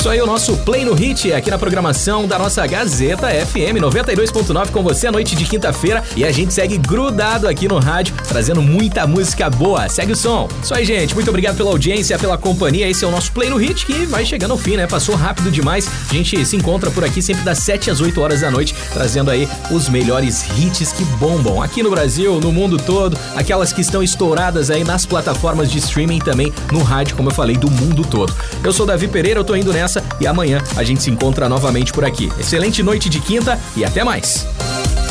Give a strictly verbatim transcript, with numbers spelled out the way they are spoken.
Isso aí, o nosso Play no Hit aqui na programação da nossa Gazeta F M noventa e dois ponto nove com você à noite de quinta-feira. E a gente segue grudado aqui no rádio, trazendo muita música boa. Segue o som. Isso aí, gente. Muito obrigado pela audiência, pela companhia. Esse é o nosso Play no Hit, que vai chegando ao fim, né? Passou rápido demais. A gente se encontra por aqui sempre das sete às oito horas da noite, trazendo aí os melhores hits que bombam aqui no Brasil, no mundo todo, aquelas que estão estouradas aí nas plataformas de streaming, também no rádio, como eu falei, do mundo todo. Eu sou Davi Pereira, eu tô indo nessa e amanhã a gente se encontra novamente por aqui. Excelente noite de quinta e até mais.